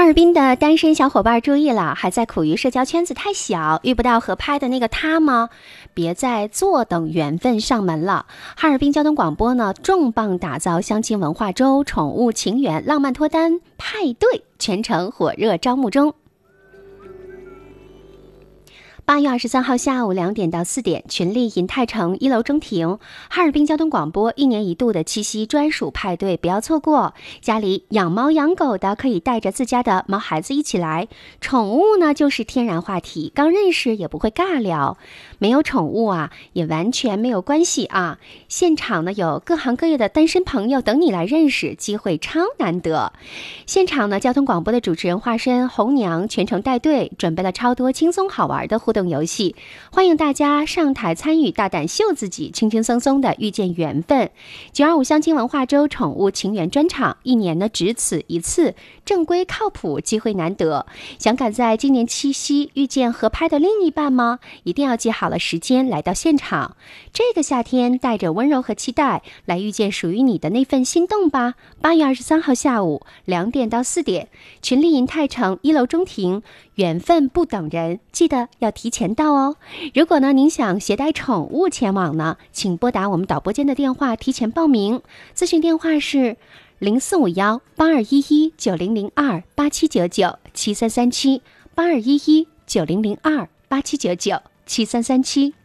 尔滨的单身小伙伴注意了，还在苦于社交圈子太小，遇不到合拍的那个他吗？别再坐等缘分上门了。哈尔滨交通广播呢，重磅打造相亲文化周、宠物情缘、浪漫脱单派对，全程火热招募中。8月23号下午2点到4点，群力银泰城1楼中庭，哈尔滨交通广播1年1度的七夕专属派对，不要错过。家里养猫养狗的可以带着自家的毛孩子一起来，宠物呢就是天然话题，刚认识也不会尬聊。没有宠物啊，也完全没有关系啊。现场呢有各行各业的单身朋友等你来认识，机会超难得。现场呢，交通广播的主持人化身红娘全程带队，准备了超多轻松好玩的互动游戏，欢迎大家上台参与，大胆秀自己，轻轻松松的遇见缘分。925相亲文化周宠物情缘专场，1年呢只此一次，正规靠谱，机会难得。想赶在今年七夕遇见合拍的另一半吗？一定要记好了时间来到现场。这个夏天带着温柔和期待来遇见属于你的那份心动吧。8月23号下午2点到4点，群力银泰城1楼中庭，缘分不等人，记得要提前到哦。如果呢您想携带宠物前往呢，请拨打我们导播间的电话提前报名，咨询电话是0451-8211-9002-8799-7337 8211-9002-8799-7337。